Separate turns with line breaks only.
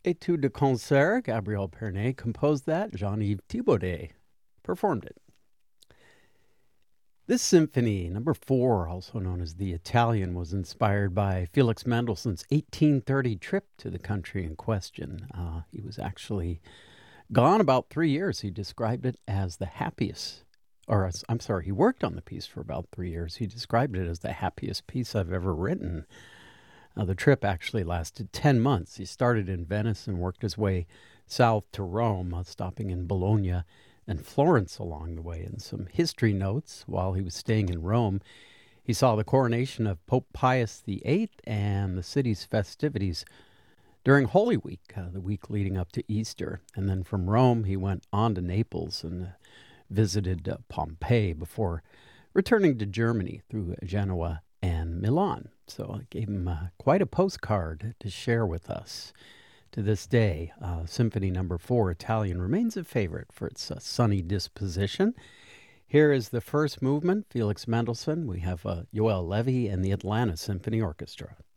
Etude de concert, Gabriel Pernet composed that. Jean-Yves Thibaudet performed it. This symphony, number 4, also known as the Italian, was inspired by Felix Mendelssohn's 1830 trip to the country in question. He was actually gone about 3 years. He described it as the happiest, he worked on the piece for about 3 years. He described it as the happiest piece I've ever written. The trip actually lasted 10 months. He started in Venice and worked his way south to Rome, stopping in Bologna and Florence along the way. And some history notes: while he was staying in Rome, he saw the coronation of Pope Pius VIII and the city's festivities during Holy Week, the week leading up to Easter. And then from Rome, he went on to Naples and visited Pompeii before returning to Germany through Genoa and Milan. So I gave him quite a postcard to share with us. To this day, Symphony Number 4, Italian, remains a favorite for its sunny disposition. Here is the first movement, Felix Mendelssohn. We have Joel Levy and the Atlanta Symphony Orchestra.